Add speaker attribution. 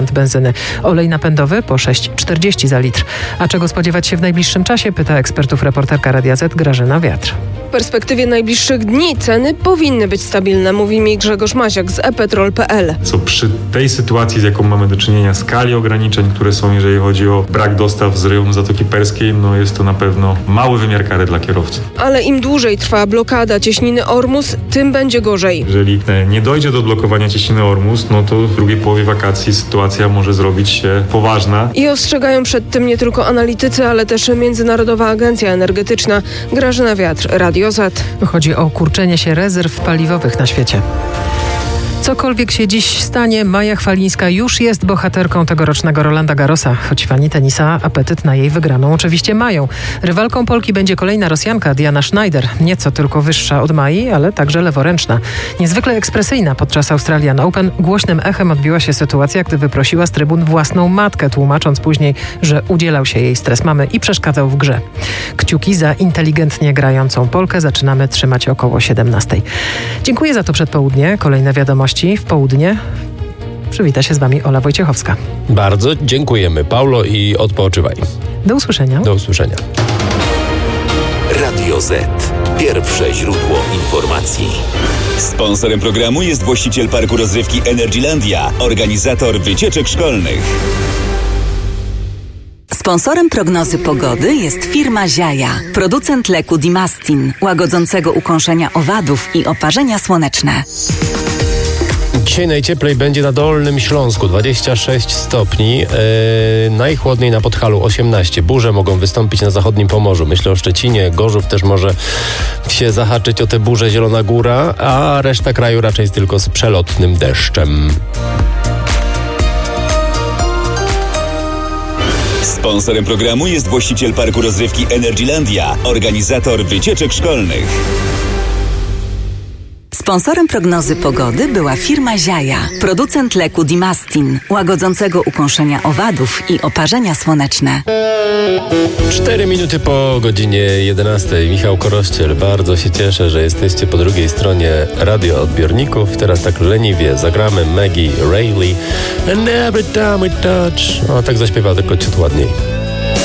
Speaker 1: benzyny. Olej napędowy po 6,40 za litr. A czego spodziewać się w najbliższym czasie? Pyta ekspertów reporterka Radia Z Grażyna Wiatr.
Speaker 2: W perspektywie najbliższych dni ceny powinny być stabilne, mówi mi Grzegorz Maziak z ePetrol.pl.
Speaker 3: Co przy tej sytuacji, z jaką mamy do czynienia, skali ograniczeń, które są, jeżeli chodzi o brak dostaw z rejonu Zatoki Perskiej, jest to na pewno mały wymiar kary dla kierowców.
Speaker 2: Ale im dłużej trwa blokada cieśniny Ormus, tym będzie gorzej.
Speaker 3: Jeżeli nie dojdzie do blokowania cieśniny Ormus, to w drugiej połowie wakacji sytuacja może zrobić się poważna.
Speaker 2: I ostrzegają przed tym nie tylko analitycy, ale też Międzynarodowa Agencja Energetyczna. Grażyna Wiatr, Radio Z.
Speaker 1: Chodzi o kurczenie się rezerw paliwowych na świecie. Cokolwiek się dziś stanie, Maja Chwalińska już jest bohaterką tegorocznego Rolanda Garrosa, choć fani tenisa apetyt na jej wygraną oczywiście mają. Rywalką Polki będzie kolejna Rosjanka Diana Schneider, nieco tylko wyższa od Mai, ale także leworęczna. Niezwykle ekspresyjna podczas Australian Open głośnym echem odbiła się sytuacja, gdy wyprosiła z trybun własną matkę, tłumacząc później, że udzielał się jej stres mamy i przeszkadzał w grze. Kciuki za inteligentnie grającą Polkę zaczynamy trzymać około 17:00. Dziękuję za to przedpołudnie. Kolejne wiadomości w południe. Przywita się z Wami Ola Wojciechowska.
Speaker 4: Bardzo dziękujemy, Paulo, i odpoczywaj.
Speaker 1: Do usłyszenia.
Speaker 4: Do usłyszenia.
Speaker 5: Radio Z. Pierwsze źródło informacji.
Speaker 6: Sponsorem programu jest właściciel parku rozrywki Energylandia, organizator wycieczek szkolnych.
Speaker 7: Sponsorem prognozy pogody jest firma Ziaja, producent leku Dimastin, łagodzącego ukąszenia owadów i oparzenia słoneczne.
Speaker 4: Dzisiaj najcieplej będzie na Dolnym Śląsku, 26 stopni, najchłodniej na Podhalu 18. Burze mogą wystąpić na zachodnim Pomorzu. Myślę o Szczecinie, Gorzów też może się zahaczyć o te burze, Zielona Góra, a reszta kraju raczej tylko z przelotnym deszczem.
Speaker 6: Sponsorem programu jest właściciel parku rozrywki Energylandia, organizator wycieczek szkolnych.
Speaker 7: Sponsorem prognozy pogody była firma Ziaja, producent leku Dimastin, łagodzącego ukąszenia owadów i oparzenia słoneczne.
Speaker 4: 4 minuty po godzinie 11. Michał Korościel, bardzo się cieszę, że jesteście po drugiej stronie radioodbiorników. Teraz tak leniwie zagramy Maggie Reilly. And every time we touch. Tak zaśpiewał, tylko ciut ładniej.